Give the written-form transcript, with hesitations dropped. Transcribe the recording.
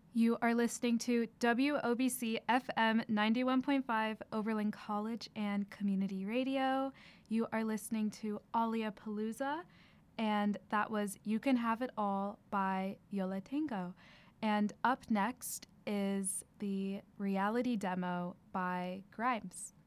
You are listening to WOBC FM 91.5 Oberlin College and Community Radio. You are listening to Alia Palooza, and that was You Can Have It All by Yola Tango. And up next is the reality demo by Grimes.